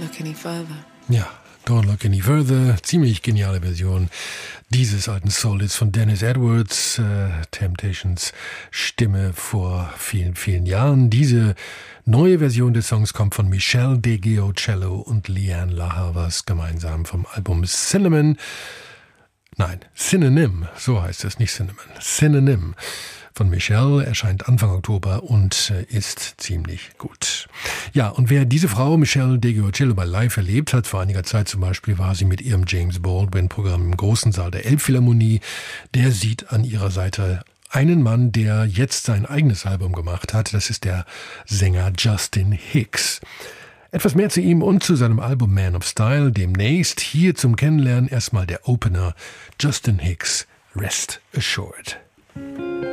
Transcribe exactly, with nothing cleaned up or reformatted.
look any further. Ja, Don't Look Any Further, ziemlich geniale Version dieses alten Soul-Hits von Dennis Edwards, äh, Temptations Stimme vor vielen, vielen Jahren. Diese neue Version des Songs kommt von Michelle DeGiocello und Lianne La Havas gemeinsam vom Album Cinnamon. Nein, Synonym, so heißt es, nicht Cinnamon, Synonym von Michelle, erscheint Anfang Oktober und ist ziemlich gut. Ja, und wer diese Frau, Michelle DeGiocello, mal live erlebt hat, vor einiger Zeit zum Beispiel, war sie mit ihrem James Baldwin-Programm im großen Saal der Elbphilharmonie, der sieht an ihrer Seite einen Mann, der jetzt sein eigenes Album gemacht hat. Das ist der Sänger Justin Hicks. Etwas mehr zu ihm und zu seinem Album Man of Style demnächst. Hier zum Kennenlernen erstmal der Opener Justin Hicks, Rest Assured.